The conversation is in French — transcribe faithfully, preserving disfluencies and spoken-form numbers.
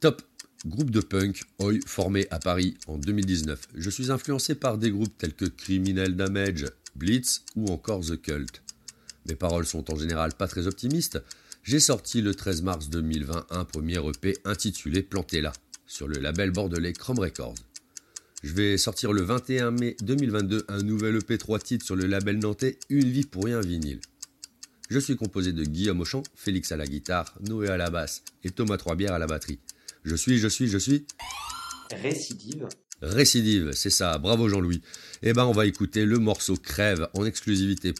Top! Groupe de punk, Oi, formé à Paris en deux mille dix-neuf. Je suis influencé par des groupes tels que Criminal Damage, Blitz ou encore The Cult. Mes paroles sont en général pas très optimistes. J'ai sorti le treize mars deux mille vingt un premier E P intitulé Plantez là, sur le label bordelais Chrome Records. Je vais sortir le vingt et un mai deux mille vingt-deux un nouvel E P trois titres sur le label nantais Une vie pour rien vinyle. Je suis composé de Guillaume au chant, Félix à la guitare, Noé à la basse et Thomas Troisbière à la batterie. Je suis, je suis, je suis... Récidive. Récidive, c'est ça, bravo Jean-Louis. Eh ben on va écouter le morceau Crève en exclusivité